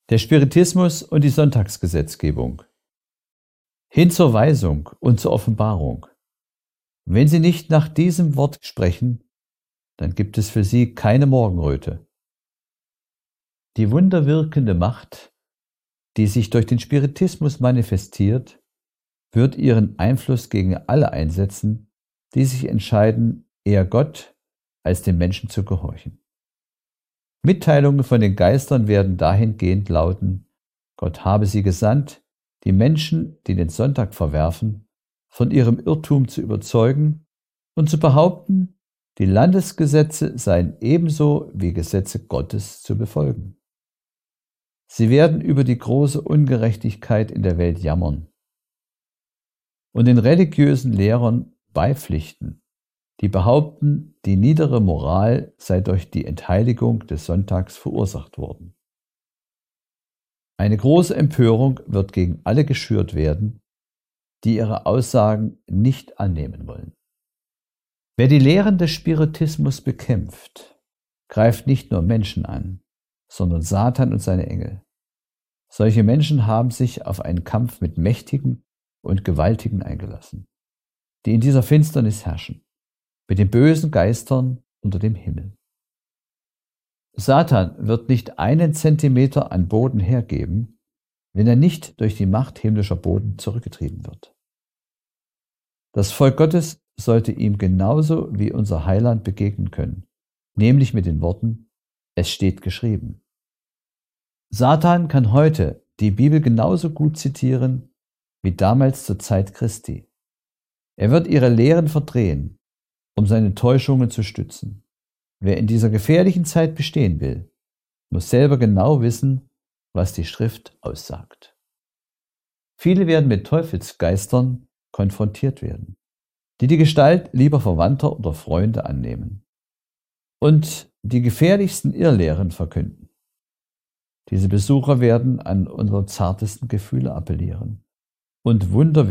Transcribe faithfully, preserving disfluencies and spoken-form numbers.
Der Spiritismus und die Sonntagsgesetzgebung. Hin zur Weisung und zur Offenbarung. Wenn Sie nicht nach diesem Wort sprechen, dann gibt es für Sie keine Morgenröte. Die wunderwirkende Macht, die sich durch den Spiritismus manifestiert, wird ihren Einfluss gegen alle einsetzen, die sich entscheiden, eher Gott als dem Menschen zu gehorchen. Mitteilungen von den Geistern werden dahingehend lauten: Gott habe sie gesandt, die Menschen, die den Sonntag verwerfen, von ihrem Irrtum zu überzeugen und zu behaupten, die Landesgesetze seien ebenso wie Gesetze Gottes zu befolgen. Sie werden über die große Ungerechtigkeit in der Welt jammern und den religiösen Lehrern beipflichten, die behaupten, die niedere Moral sei durch die Entheiligung des Sonntags verursacht worden. Eine große Empörung wird gegen alle geschürt werden, die ihre Aussagen nicht annehmen wollen. Wer die Lehren des Spiritismus bekämpft, greift nicht nur Menschen an, sondern Satan und seine Engel. Solche Menschen haben sich auf einen Kampf mit Mächtigen und Gewaltigen eingelassen, die in dieser Finsternis herrschen, mit den bösen Geistern unter dem Himmel. Satan wird nicht einen Zentimeter an Boden hergeben, wenn er nicht durch die Macht himmlischer Boden zurückgetrieben wird. Das Volk Gottes sollte ihm genauso wie unser Heiland begegnen können, nämlich mit den Worten: Es steht geschrieben. Satan kann heute die Bibel genauso gut zitieren wie damals zur Zeit Christi. Er wird ihre Lehren verdrehen, um seine Täuschungen zu stützen. Wer in dieser gefährlichen Zeit bestehen will, muss selber genau wissen, was die Schrift aussagt. Viele werden mit Teufelsgeistern konfrontiert werden, die die Gestalt lieber Verwandter oder Freunde annehmen und die gefährlichsten Irrlehren verkünden. Diese Besucher werden an unsere zartesten Gefühle appellieren und Wunder